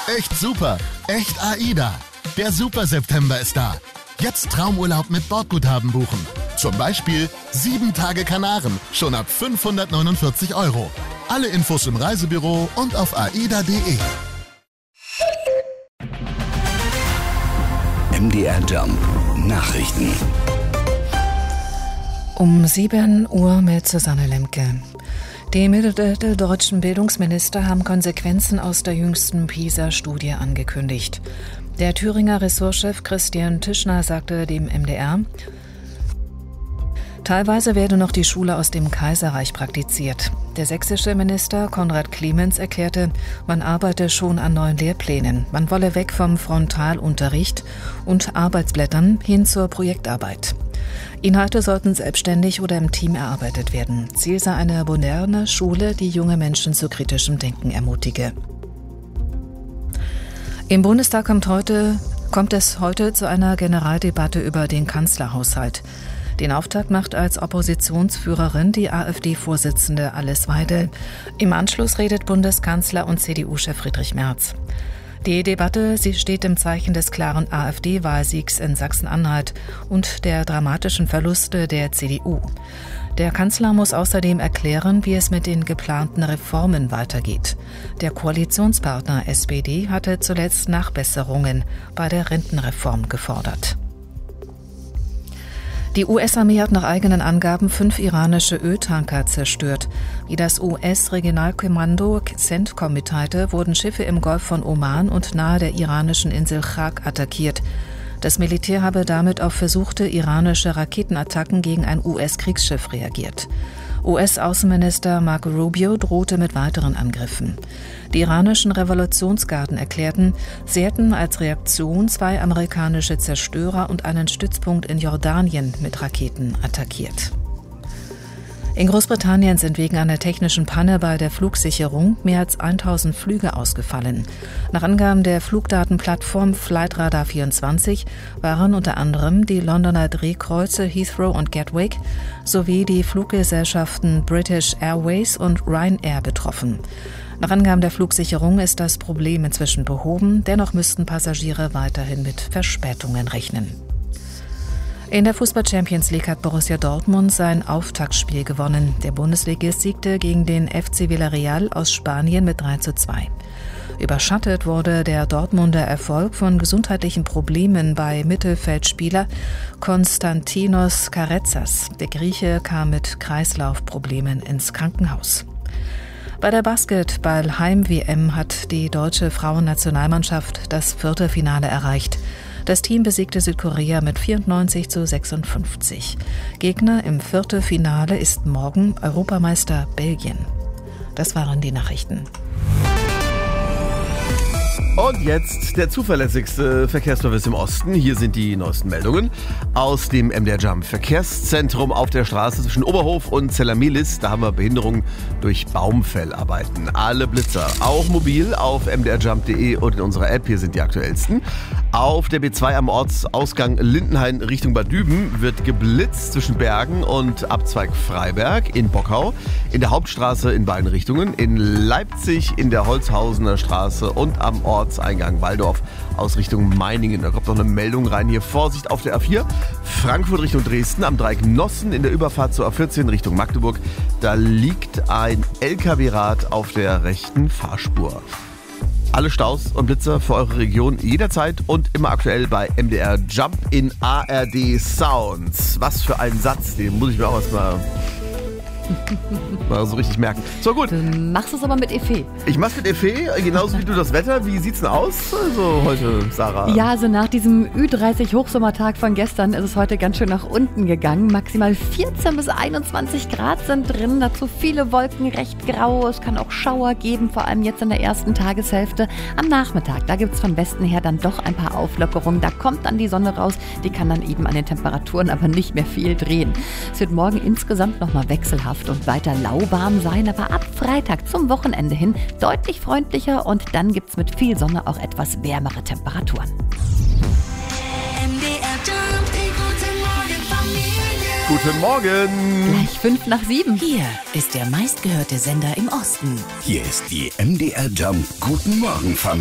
Echt super, echt AIDA. Der Super September ist da. Jetzt Traumurlaub mit Bordguthaben buchen. Zum Beispiel 7 Tage Kanaren, schon ab 549 €. Alle Infos im Reisebüro und auf aida.de. MDR Jump Nachrichten. Um 7 Uhr mit Susanne Lemke. Die mitteldeutschen Bildungsminister haben Konsequenzen aus der jüngsten PISA-Studie angekündigt. Der Thüringer Ressortchef Christian Tischner sagte dem MDR, teilweise werde noch die Schule aus dem Kaiserreich praktiziert. Der sächsische Minister Konrad Clemens erklärte, man arbeite schon an neuen Lehrplänen. Man wolle weg vom Frontalunterricht und Arbeitsblättern hin zur Projektarbeit. Inhalte sollten selbstständig oder im Team erarbeitet werden. Ziel sei eine moderne Schule, die junge Menschen zu kritischem Denken ermutige. Im Bundestag kommt es heute zu einer Generaldebatte über den Kanzlerhaushalt. Den Auftakt macht als Oppositionsführerin die AfD-Vorsitzende Alice Weidel. Im Anschluss redet Bundeskanzler und CDU-Chef Friedrich Merz. Die Debatte, sie steht im Zeichen des klaren AfD-Wahlsiegs in Sachsen-Anhalt und der dramatischen Verluste der CDU. Der Kanzler muss außerdem erklären, wie es mit den geplanten Reformen weitergeht. Der Koalitionspartner SPD hatte zuletzt Nachbesserungen bei der Rentenreform gefordert. Die US-Armee hat nach eigenen Angaben 5 iranische Öltanker zerstört. Wie das US-Regionalkommando CENTCOM mitteilte, wurden Schiffe im Golf von Oman und nahe der iranischen Insel Chag attackiert. Das Militär habe damit auf versuchte iranische Raketenattacken gegen ein US-Kriegsschiff reagiert. US-Außenminister Marco Rubio drohte mit weiteren Angriffen. Die iranischen Revolutionsgarden erklärten, sie hätten als Reaktion 2 amerikanische Zerstörer und einen Stützpunkt in Jordanien mit Raketen attackiert. In Großbritannien sind wegen einer technischen Panne bei der Flugsicherung mehr als 1000 Flüge ausgefallen. Nach Angaben der Flugdatenplattform Flightradar24 waren unter anderem die Londoner Drehkreuze Heathrow und Gatwick sowie die Fluggesellschaften British Airways und Ryanair betroffen. Nach Angaben der Flugsicherung ist das Problem inzwischen behoben, dennoch müssten Passagiere weiterhin mit Verspätungen rechnen. In der Fußball-Champions League hat Borussia Dortmund sein Auftaktspiel gewonnen. Der Bundesligist siegte gegen den FC Villarreal aus Spanien mit 3:2. Überschattet wurde der Dortmunder Erfolg von gesundheitlichen Problemen bei Mittelfeldspieler Konstantinos Karezas. Der Grieche kam mit Kreislaufproblemen ins Krankenhaus. Bei der Basketball-Heim-WM hat die deutsche Frauennationalmannschaft das Viertelfinale erreicht. Das Team besiegte Südkorea mit 94:56. Gegner im Viertelfinale ist morgen Europameister Belgien. Das waren die Nachrichten. Und jetzt der zuverlässigste Verkehrsservice im Osten. Hier sind die neuesten Meldungen aus dem MDR Jump Verkehrszentrum auf der Straße zwischen Oberhof und Zellamelis. Da haben wir Behinderungen durch Baumfellarbeiten. Alle Blitzer, auch mobil, auf mdrjump.de und in unserer App. Hier sind die aktuellsten. Auf der B2 am Ortsausgang Lindenhain Richtung Bad Düben wird geblitzt zwischen Bergen und Abzweig Freiberg in Bockau. In der Hauptstraße in beiden Richtungen. In Leipzig in der Holzhausener Straße und am Ortseingang Waldorf aus Richtung Meiningen. Da kommt noch eine Meldung rein hier. Vorsicht auf der A4. Frankfurt Richtung Dresden am Dreieck Nossen in der Überfahrt zur A14 Richtung Magdeburg. Da liegt ein LKW-Rad auf der rechten Fahrspur. Alle Staus und Blitzer für eure Region jederzeit und immer aktuell bei MDR Jump in ARD Sounds. Was für ein Satz, den muss ich mir auch erstmal mal so richtig merken. So, gut. Du machst es aber mit Effet. Ich mach's mit Effet, genauso wie du das Wetter. Wie sieht's denn aus also heute, Sarah? Ja, also nach diesem Ü30-Hochsommertag von gestern ist es heute ganz schön nach unten gegangen. Maximal 14 bis 21 Grad sind drin. Dazu viele Wolken, recht grau. Es kann auch Schauer geben, vor allem jetzt in der ersten Tageshälfte. Am Nachmittag, da gibt's von Westen her dann doch ein paar Auflockerungen. Da kommt dann die Sonne raus. Die kann dann eben an den Temperaturen aber nicht mehr viel drehen. Es wird morgen insgesamt nochmal wechselhaft und weiter lauwarm sein, aber ab Freitag zum Wochenende hin deutlich freundlicher und dann gibt es mit viel Sonne auch etwas wärmere Temperaturen. Guten Morgen! Gleich 5:05. Hier ist der meistgehörte Sender im Osten. Hier ist die MDR Jump Guten Morgen Familie.